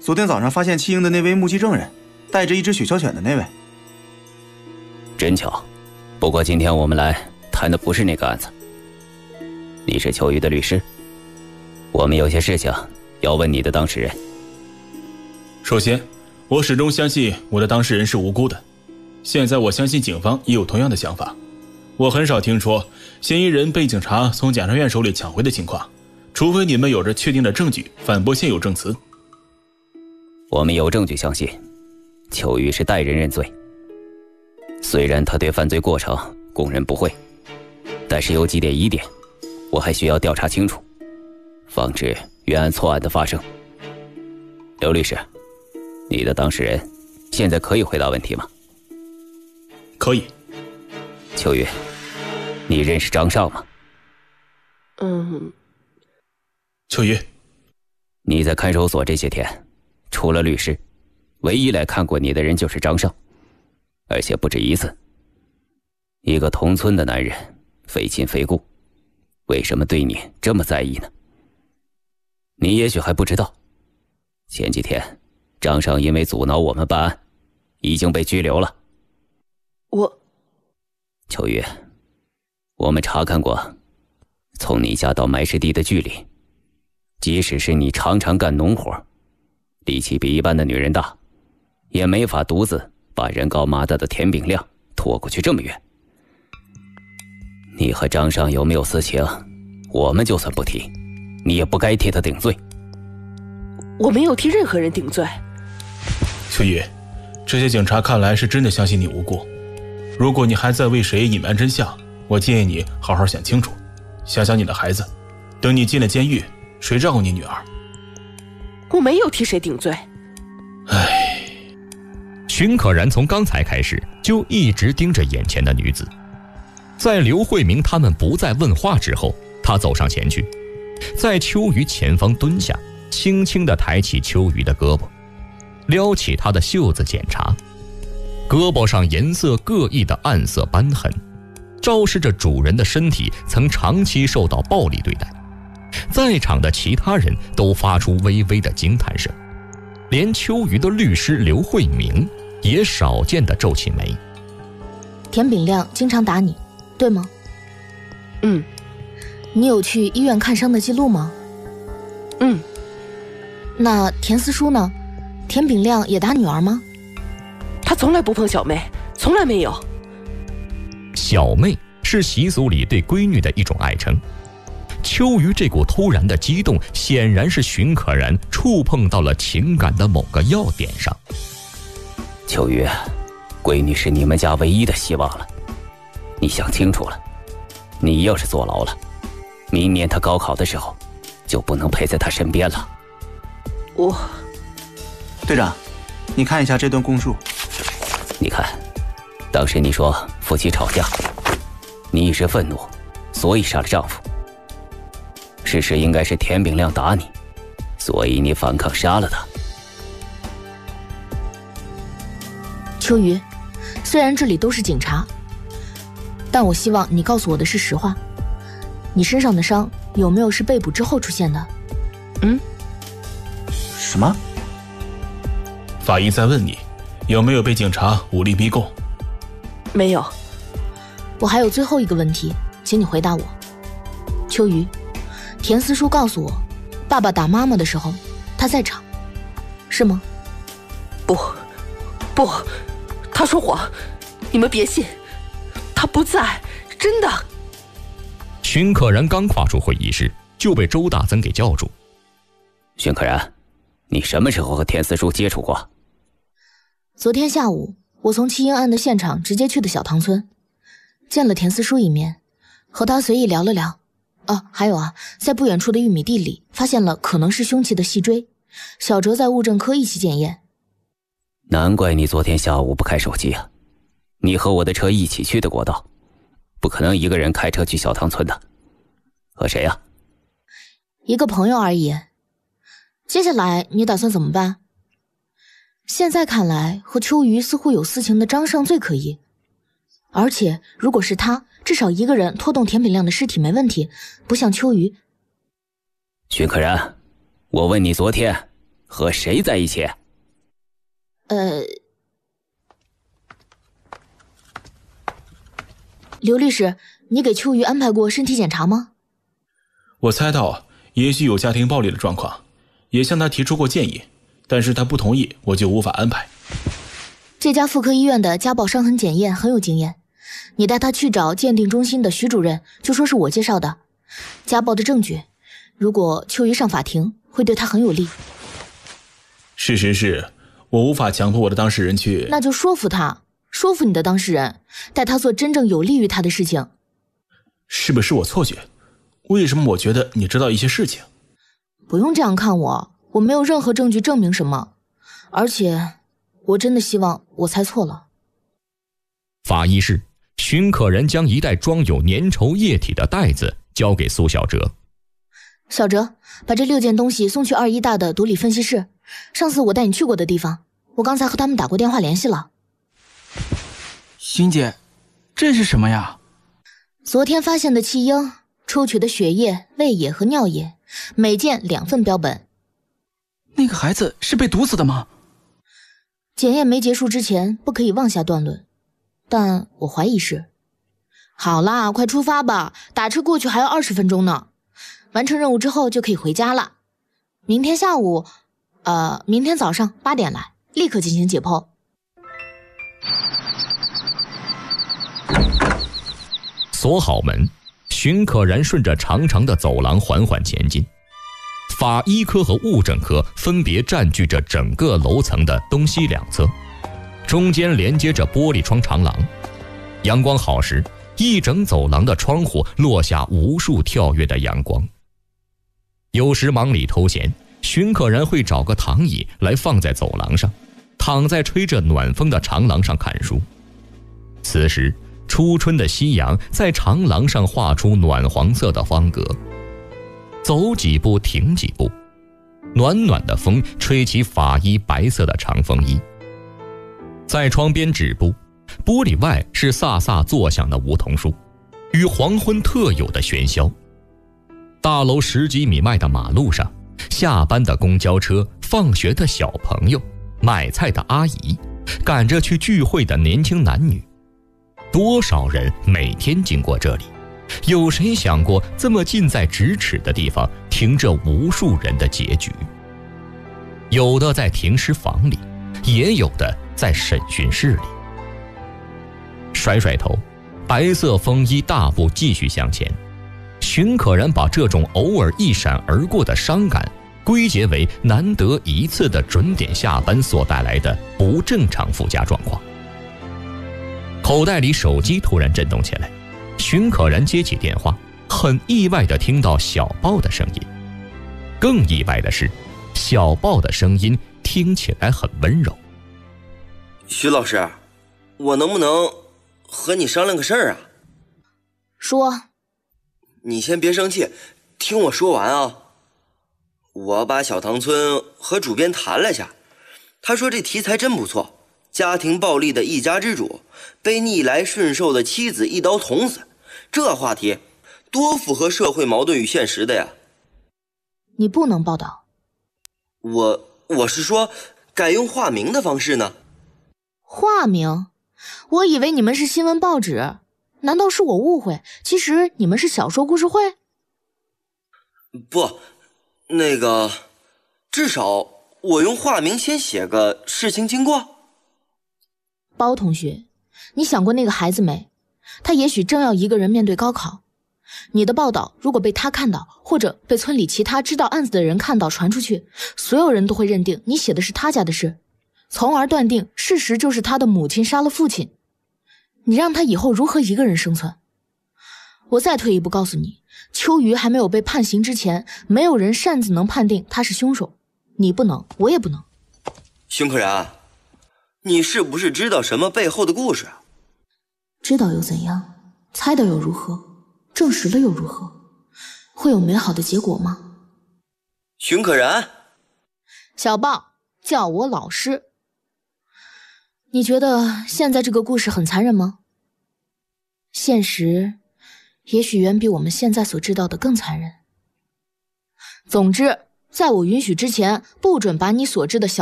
昨天早上发现弃婴的那位目击证人，带着一只雪橇犬的那位。 真巧，不过今天我们来谈的不是那个案子。你是秋雨的律师，我们有些事情要问你的当事人。 首先，我始终相信我的当事人是无辜的。现在我相信警方也有同样的想法。我很少听说嫌疑人被警察从检察院手里抢回的情况，除非你们有着确定的证据反驳现有证词。 我们有证据相信秋雨是代人认罪，虽然他对犯罪过程供认不讳，但是有几点疑点我还需要调查清楚，防止冤案错案的发生。刘律师，你的当事人现在可以回答问题吗？ 可以。 秋雨，你认识张尚吗？ 秋雨， 你在看守所这些天，除了律师，唯一来看过你的人就是张尚，而且不止一次。一个同村的男人，非亲非故，为什么对你这么在意呢？你也许还不知道，前几天张尚因为阻挠我们办案，已经被拘留了。秋雨，我们查看过从你家到埋尸地的距离，即使是你常常干农活，力气比一般的女人大，也没法独自把人高马大的田炳亮拖过去这么远。你和张尚有没有私情，我们就算不提，你也不该替他顶罪。 我没有替任何人顶罪。 秋雨，这些警察看来是真的相信你无辜。如果你还在为谁隐瞒真相，我建议你好好想清楚，想想你的孩子。等你进了监狱，谁照顾你女儿？ 我没有替谁顶罪。 荀可然从刚才开始就一直盯着眼前的女子，在刘慧明他们不再问话之后，他走上前去，在秋雨前方蹲下，轻轻地抬起秋雨的胳膊，撩起她的袖子检查。胳膊上颜色各异的暗色斑痕，昭示着主人的身体曾长期受到暴力对待。在场的其他人都发出微微的惊叹声，连秋雨的律师刘慧明也少见地皱起眉。 田炳亮经常打你，对吗？你有去医院看伤的记录吗？那田思书呢？田炳亮也打女儿吗？ 他从来不碰小妹，从来没有。 小妹是习俗里对闺女的一种爱称。秋雨这股突然的激动，显然是荀可然触碰到了情感的某个要点上。 秋雨，闺女是你们家唯一的希望了，你想清楚了，你要是坐牢了，明年她高考的时候就不能陪在她身边了。 队长，你看一下这段供述。 你看，当时你说夫妻吵架，你一时愤怒，所以杀了丈夫。事实应该是田炳亮打你，所以你反抗杀了他。 秋雨，虽然这里都是警察，但我希望你告诉我的是实话。你身上的伤有没有是被捕之后出现的？ 什么？ 法医在问你，有没有被警察武力逼供？ 没有。 我还有最后一个问题，请你回答我。秋雨，田思书告诉我，爸爸打妈妈的时候，他在场，是吗？ 不，他说谎，你们别信，他不在，真的。 荀可然刚跨出会议室，就被周大增给叫住。 荀可然，你什么时候和田思书接触过？ 昨天下午，我从弃婴案的现场直接去的小塘村，见了田思书一面，和他随意聊了聊。还有在不远处的玉米地里发现了可能是凶器的细锥，小哲在物证科一起检验。 难怪你昨天下午不开手机啊！你和我的车一起去的国道，不可能一个人开车去小塘村的。和谁啊？ 一个朋友而已。接下来你打算怎么办？现在看来，和秋雨似乎有私情的张尚最可疑。而且如果是他，至少一个人拖动田炳亮的尸体没问题，不像秋雨。 荀可然，我问你昨天和谁在一起？ 刘律师，你给秋雨安排过身体检查吗？ 我猜到也许有家庭暴力的状况，也向他提出过建议，但是他不同意，我就无法安排。 这家妇科医院的家暴伤痕检验很有经验，你带他去找鉴定中心的徐主任，就说是我介绍的。家暴的证据，如果秋雨上法庭，会对他很有利。 事实是，我无法强迫我的当事人去…… 那就说服他，说服你的当事人，带他做真正有利于他的事情。 是不是我错觉？为什么我觉得你知道一些事情？ 不用这样看我，我没有任何证据证明什么，而且我真的希望我猜错了。 法医室，荀可然将一袋装有粘稠液体的袋子交给苏小哲。 小哲，把这6件东西送去2医大的毒理分析室，上次我带你去过的地方，我刚才和他们打过电话联系了。 荀姐，这是什么呀？ 昨天发现的弃婴，抽取的血液、胃液和尿液，每件2份标本。 那个孩子是被毒死的吗？ 检验没结束之前不可以妄下断论，但我怀疑是。好啦，快出发吧，打车过去还要20分钟呢。完成任务之后就可以回家了。明天早上8点来，立刻进行解剖。 锁好门，荀可然顺着长长的走廊缓缓前进。法医科和物证科分别占据着整个楼层的东西两侧，中间连接着玻璃窗长廊。阳光好时，一整走廊的窗户落下无数跳跃的阳光。有时忙里偷闲，荀可然会找个躺椅来放在走廊上，躺在吹着暖风的长廊上看书。此时初春的夕阳在长廊上画出暖黄色的方格，走几步停几步，暖暖的风吹起法医白色的长风衣。在窗边止步，玻璃外是飒飒作响的梧桐树，与黄昏特有的喧嚣。大楼10几米外的马路上，下班的公交车，放学的小朋友，买菜的阿姨，赶着去聚会的年轻男女，多少人每天经过这里？有谁想过这么近在咫尺的地方停着无数人的结局？有的在停尸房里，也有的在审讯室里。甩甩头，白色风衣大步继续向前。荀可然把这种偶尔一闪而过的伤感归结为难得一次的准点下班所带来的不正常附加状况。口袋里手机突然震动起来，荀可然接起电话，很意外地听到小豹的声音。更意外的是，小豹的声音听起来很温柔。 徐老师，我能不能和你商量个事儿啊？ 说。 你先别生气，听我说完啊。我把小塘村和主编谈了下，他说这题材真不错，家庭暴力的一家之主被逆来顺受的妻子一刀捅死，这话题多符合社会矛盾与现实的呀。 你不能报道。 我是说改用化名的方式呢。 化名？我以为你们是新闻报纸，难道是我误会？其实你们是小说故事会？ 不，那个，至少我用化名先写个事情经过。 包同学，你想过那个孩子没？他也许正要一个人面对高考。你的报道如果被他看到，或者被村里其他知道案子的人看到传出去，所有人都会认定你写的是他家的事，从而断定事实就是他的母亲杀了父亲。你让他以后如何一个人生存？我再退一步告诉你，秋雨还没有被判刑之前，没有人擅自能判定他是凶手。你不能，我也不能。 荀可然，你是不是知道什么背后的故事？ 知道又怎样？猜的又如何？证实了又如何？会有美好的结果吗？ 荀可然， 小豹，叫我老师。你觉得现在这个故事很残忍吗？现实也许远比我们现在所知道的更残忍。总之， 在我允许之前，不准把你所知的小